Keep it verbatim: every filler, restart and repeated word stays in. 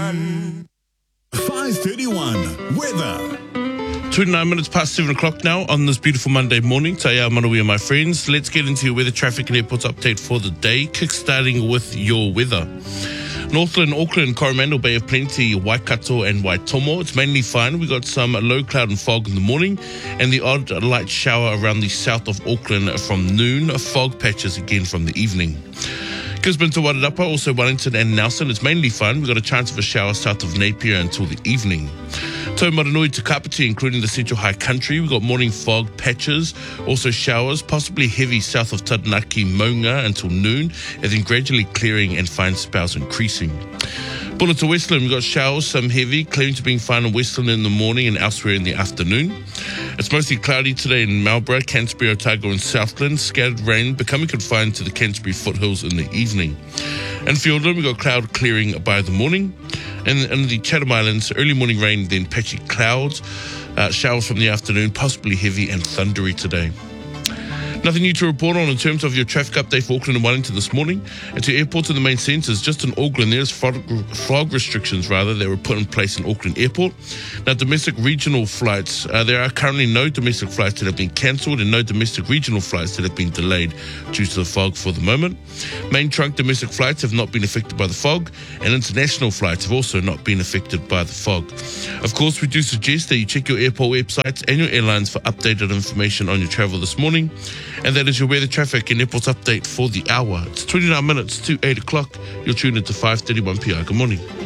thirty-one. five thirty-one weather. twenty-nine minutes past seven o'clock now on this beautiful Monday morning. Taya Manuia, my friends. Let's get into your weather, traffic and airports update for the day, kick-starting with your weather. Northland, Auckland, Coromandel, Bay of Plenty, Waikato and Waitomo. It's mainly fine. We got some low cloud and fog in the morning and the odd light shower around the south of Auckland from noon. Fog patches again from the evening. Gisborne to Wairarapa, also Wellington and Nelson. It's mainly fine. We've got a chance of a shower south of Napier until the evening. Taumaranui to Kapiti, including the Central High Country. We've got morning fog patches, also showers, possibly heavy south of Taranaki, Maunga until noon, and then gradually clearing and fine spells increasing. Bulla to Westland, we've got showers, some heavy, clearing to being fine in Westland in the morning and elsewhere in the afternoon. It's mostly cloudy today in Marlborough, Canterbury, Otago and Southland. Scattered rain becoming confined to the Canterbury foothills in the evening. In Fiordland, we've got cloud clearing by the morning. And in the Chatham Islands, early morning rain, then patchy clouds, uh, showers from the afternoon, possibly heavy and thundery today. Nothing new to report on in terms of your traffic update for Auckland and Wellington this morning. And to airports and the main centres, just in Auckland, there's fog, fog restrictions, rather, that were put in place in Auckland Airport. Now, domestic regional flights, uh, there are currently no domestic flights that have been cancelled and no domestic regional flights that have been delayed due to the fog for the moment. Main trunk domestic flights have not been affected by the fog, and international flights have also not been affected by the fog. Of course, we do suggest that you check your airport websites and your airlines for updated information on your travel this morning. And that is your weather, traffic and airports update for the hour. It's twenty-nine minutes to eight o'clock. You're tuned into five thirty-one P I. Good morning.